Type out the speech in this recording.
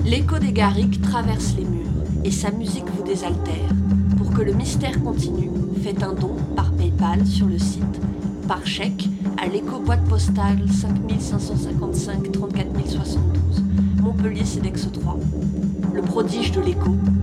L'écho des Garrigues traverse les murs et sa musique vous désaltère. Pour que le mystère continue, faites un don par PayPal sur le site, par chèque à l'écho boîte postale 5555 34 072, Montpellier CEDEX 3. Le prodige de l'écho